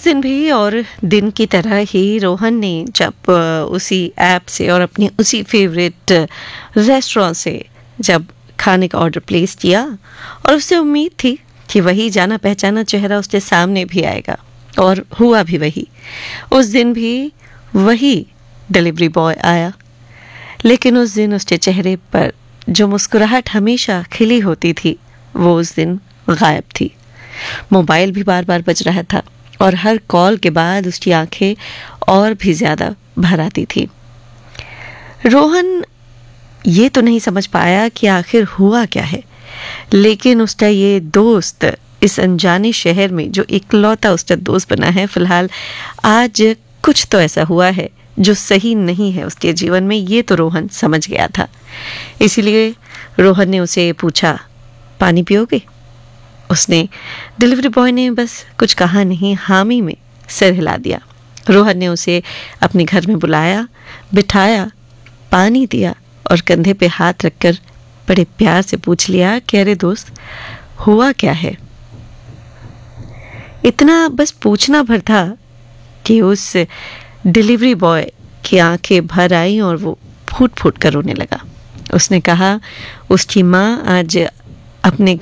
उस दिन भी और दिन की तरह ही रोहन ने जब उसी ऐप से और अपनी उसी फेवरेट रेस्टोरेंट से जब खाने का ऑर्डर प्लेस किया और उससे उम्मीद थी कि वही जाना पहचाना चेहरा उसके सामने भी आएगा, और हुआ भी वही। उस दिन भी वही डिलीवरी बॉय आया, लेकिन उस दिन उसके चेहरे पर जो मुस्कुराहट हमेशा खिली होती थी वो उस दिन गायब थी। मोबाइल भी बार बार बज रहा था और हर कॉल के बाद उसकी आंखें और भी ज्यादा भर आती थी। रोहन ये तो नहीं समझ पाया कि आखिर हुआ क्या है, लेकिन उसका ये दोस्त इस अनजाने शहर में जो इकलौता उसका दोस्त बना है, फिलहाल आज कुछ तो ऐसा हुआ है जो सही नहीं है उसके जीवन में, ये तो रोहन समझ गया था। इसीलिए रोहन ने उसे पूछा, पानी पियोगे? उसने डिलीवरी बॉय ने बस कुछ कहा नहीं, हामी में सिर हिला दिया। रोहन ने उसे अपने घर में बुलाया, बिठाया, पानी दिया और कंधे पे हाथ रखकर बड़े प्यार से पूछ लिया कि अरे दोस्त, हुआ क्या है? इतना बस पूछना भर था कि उस डिलीवरी बॉय की आंखें भर आई और वो फूट फूट कर रोने लगा। उसने कहा उसकी माँ आज अपने